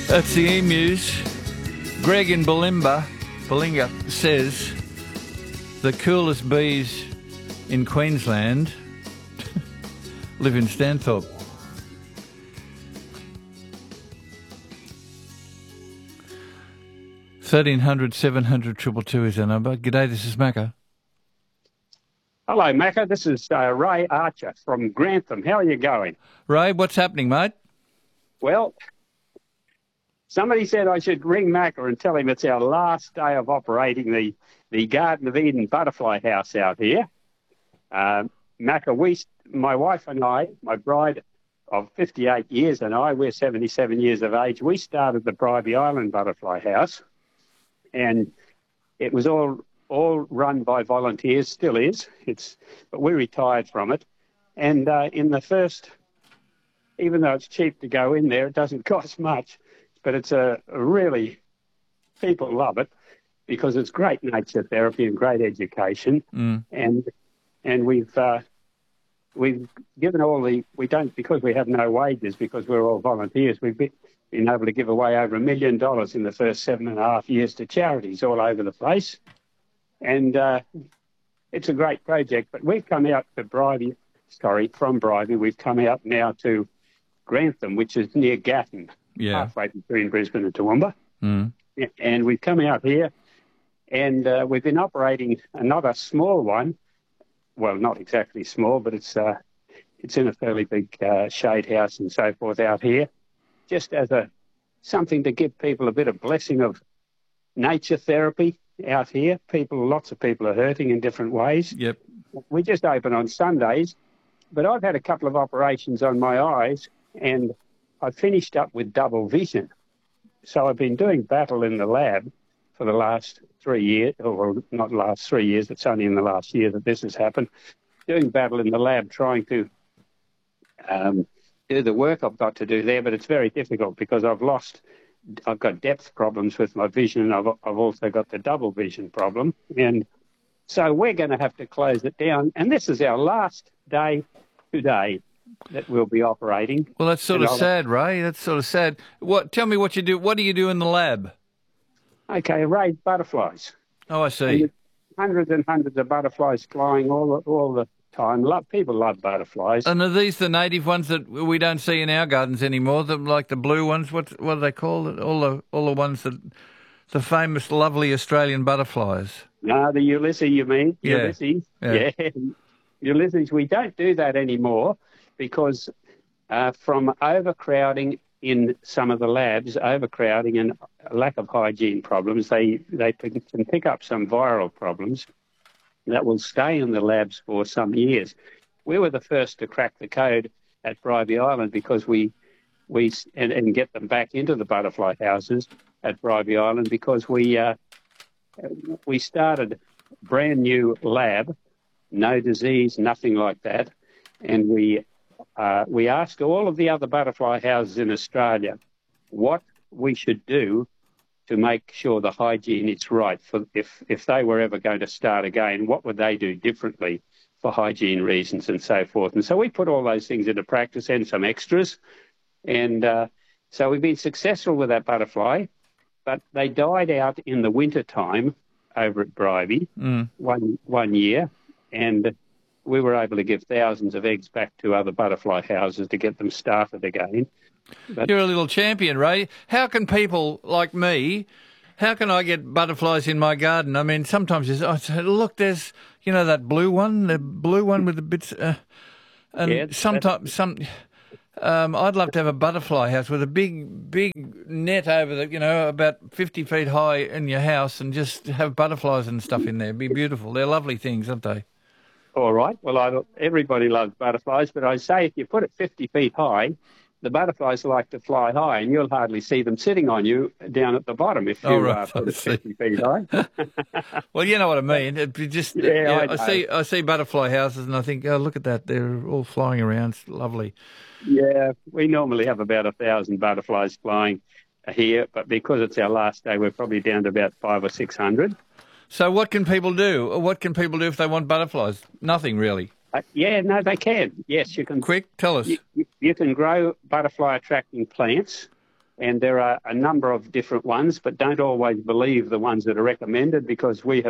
That's the emus. Greg in Bulinga says the coolest bees in Queensland live in Stanthorpe. $1300 700 222 is our number. G'day, this is Macca. Hello, Macca. This is Ray Archer from Grantham. How are you going? Ray, what's happening, mate? Well, somebody said I should ring Macca and tell him it's our last day of operating the Garden of Eden butterfly house out here. Macca, my wife and I, my bride of 58 years and we're 77 years of age, we started the Bribie Island Butterfly House, and it was all run by volunteers, still is. But we retired from it. And in the first, even though it's cheap to go in there, it doesn't cost much, but it's people love it because it's great nature therapy and great education. And we've given because we have no wages, because we're all volunteers, we've been able to give away over $1 million in the first 7.5 years to charities all over the place. And it's a great project, but we've come out to from Bribie, we've come out now to Grantham, which is near Gatton, halfway between Brisbane and Toowoomba. And we've come out here, and we've been operating another small one. Well, not exactly small, but it's in a fairly big shade house and so forth out here, just as something to give people a bit of blessing of nature therapy out here. Lots of people are hurting in different ways. Yep. We just open on Sundays, but I've had a couple of operations on my eyes, and I finished up with double vision. So I've been doing battle in the lab for the last 3 years, or not last 3 years, it's only in the last year that this has happened, doing battle in the lab, trying to do the work I've got to do there, but it's very difficult because I've got depth problems with my vision, and I've also got the double vision problem. And so we're going to have to close it down. And this is our last day today that we'll be operating. Well, that's sort of sad, Ray. That's sort of sad. Tell me what you do. What do you do in the lab? Okay, raise butterflies. Oh, I see. And hundreds and hundreds of butterflies flying all the time. People love butterflies. And are these the native ones that we don't see in our gardens anymore? Like the blue ones? What do they call it? All the ones the famous, lovely Australian butterflies. No, the Ulysses, you mean? Yeah. Ulysses. Yeah. Ulysses. We don't do that anymore because from overcrowding in some of the labs, overcrowding and lack of hygiene problems, they can pick up some viral problems that will stay in the labs for some years. We were the first to crack the code at Bribie Island because we get them back into the butterfly houses at Bribie Island because we started a brand new lab, no disease, nothing like that, and we asked all of the other butterfly houses in Australia what we should do to make sure the hygiene is right. If they were ever going to start again, what would they do differently for hygiene reasons and so forth? And so we put all those things into practice and some extras. And so we've been successful with that butterfly, but they died out in the winter time over at Bribie one year, and we were able to give thousands of eggs back to other butterfly houses to get them started again. But you're a little champion, Ray. How can people like me, how can I get butterflies in my garden? I mean, sometimes I say, look, there's, that blue one with the bits, and sometimes I'd love to have a butterfly house with a big net over about 50 feet high in your house, and just have butterflies and stuff in there. It'd be beautiful. They're lovely things, aren't they? All right. Well, everybody loves butterflies, but I say if you put it 50 feet high, the butterflies like to fly high, and you'll hardly see them sitting on you down at the bottom if you put it 50 feet high. Well, you know what I mean. I see butterfly houses, and I think, oh, look at that. They're all flying around. It's lovely. Yeah, we normally have about 1,000 butterflies flying here, but because it's our last day, we're probably down to about 500 or 600. So what can people do? What can people do if they want butterflies? Nothing, really. They can. Yes, you can. Quick, tell us. You can grow butterfly-attracting plants And there are a number of different ones, but don't always believe the ones that are recommended, because we have